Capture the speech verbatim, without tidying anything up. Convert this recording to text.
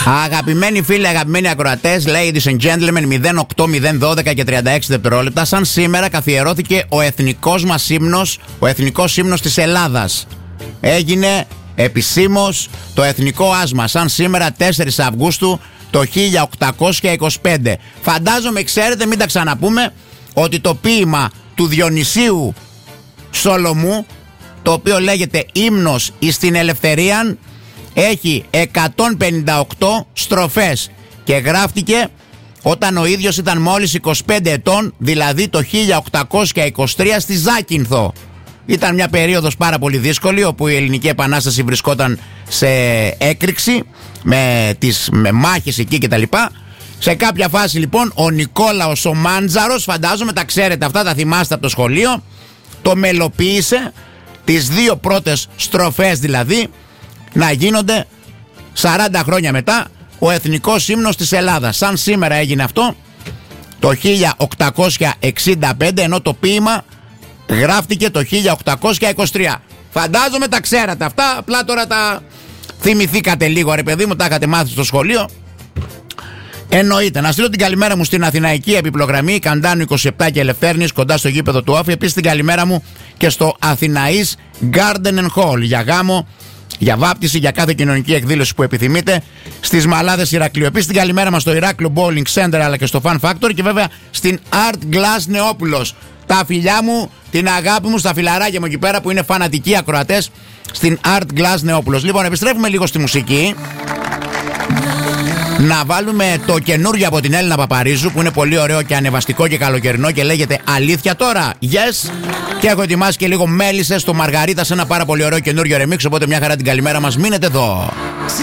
Αγαπημένοι φίλοι, αγαπημένοι ακροατές, ladies and gentlemen, μηδέν οκτώ μηδέν δώδεκα και τριάντα έξι δευτερόλεπτα. Σαν σήμερα καθιερώθηκε ο εθνικός μας ύμνος, ο εθνικός ύμνος της Ελλάδας. Έγινε επισήμως το εθνικό άσμα, σαν σήμερα τέσσερις Αυγούστου το χίλια οκτακόσια είκοσι πέντε. Φαντάζομαι, ξέρετε, μην τα ξαναπούμε, ότι το ποίημα του Διονυσίου Σολομού, το οποίο λέγεται «Ύμνος εις την Ελευθερίαν», έχει εκατόν πενήντα οκτώ στροφές και γράφτηκε όταν ο ίδιος ήταν μόλις είκοσι πέντε ετών, δηλαδή το χίλια οκτακόσια είκοσι τρία στη Ζάκυνθο. Ήταν μια περίοδος πάρα πολύ δύσκολη, όπου η Ελληνική Επανάσταση βρισκόταν σε έκρηξη με, τις, με μάχες εκεί κτλ. Σε κάποια φάση λοιπόν ο Νικόλαος ο Μάντζαρος, φαντάζομαι τα ξέρετε αυτά, τα θυμάστε από το σχολείο, το μελοποίησε, τις δύο πρώτες στροφές δηλαδή, να γίνονται σαράντα χρόνια μετά ο εθνικός ύμνος της Ελλάδας. Σαν σήμερα έγινε αυτό το χίλια οκτακόσια εξήντα πέντε, ενώ το ποίημα γράφτηκε το χίλια οκτακόσια είκοσι τρία. Φαντάζομαι τα ξέρατε αυτά, απλά τώρα τα θυμηθήκατε λίγο, ρε παιδί μου, τα είχατε μάθει στο σχολείο. Εννοείται. Να στείλω την καλημέρα μου στην Αθηναϊκή Επιπλογραμμή Καντάνου είκοσι επτά και Ελευθέρνης, κοντά στο γήπεδο του Όφη. Επίσης την καλημέρα μου και στο Αθηναής Garden and Hall, για γάμο, για βάπτιση, για κάθε κοινωνική εκδήλωση που επιθυμείτε, στις Μαλάδες Ηρακλείου. Επίσης την καλημέρα μας στο Ηράκλειο Bowling Center, αλλά και στο Fun Factory, και βέβαια στην Art Glass Νεόπουλος. Τα φιλιά μου, την αγάπη μου στα φιλαράκια μου εκεί πέρα που είναι φανατικοί ακροατές στην Art Glass Νεόπουλος. Λοιπόν, επιστρέφουμε λίγο στη μουσική. Να βάλουμε το καινούργιο από την Έλληνα Παπαρίζου, που είναι πολύ ωραίο και ανεβαστικό και καλοκαιρινό και λέγεται «Αλήθεια τώρα». Yes. Και έχω ετοιμάσει και λίγο μέλισσες στο Μαργαρίτα σε ένα πάρα πολύ ωραίο καινούργιο remix. Οπότε μια χαρά την καλημέρα μας. Μείνετε εδώ.